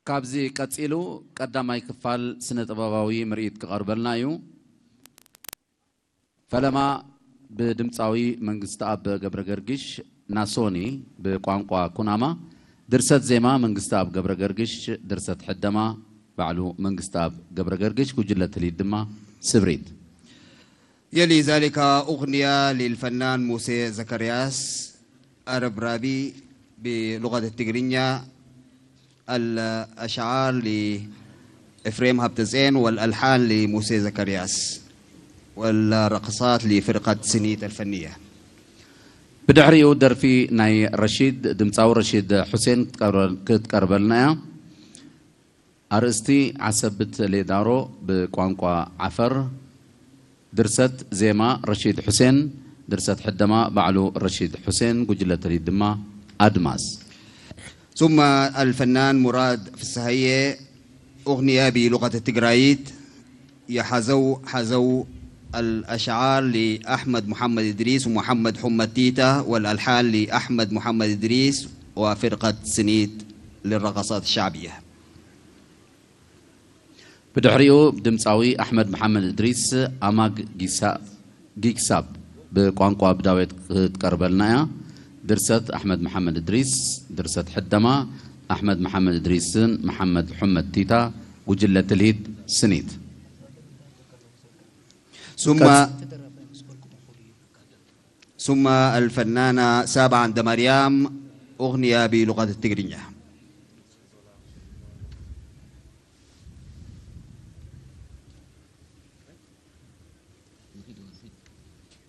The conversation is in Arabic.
كابزي كاتيلو قداماي كفال سنة طباباوي مريد كقربلنا يو فلما بدمصاوي منغست اب قبر قرقش ناسوني بقوانقوا كوناما درست زيما منغست اب قبر قرقش درست حدما بعلو منغست اب قبر قرقش كجلة اليدما سبريد. يلي ذلك أغنية للفنان موسى زكرياس عرب رابي بلغة التجرينية، الأشعار لإفريم هبتزين والألحان لموسى زكرياس والرقصات لفرقة سنيت الفنية. بدحريو درفي ناي رشيد دمصاو رشيد حسين كتقربلنا أرستي عسبت لدارو بقوانقوا عفر درست زيما رشيد حسين درست حدما بعلو رشيد حسين قجلة اليدما أدماس. ثم الفنان مراد في السهية أغنية بلغة التجرايت حزو الأشعار لأحمد محمد إدريس ومحمد حمد تيتا والألحان لأحمد محمد إدريس وفرقة سنيت للرقصات الشعبية. بدحريو دمصاوي أحمد محمد إدريس أماق جيكساب بقوانقوا بداويت تقربلنا درست أحمد محمد إدريس درست حدما أحمد محمد إدريس محمد حمد تيتا وجلة الهيد سنيت. ثم الفنانة سابعة عند مريم أغنية بلغة التجرينية.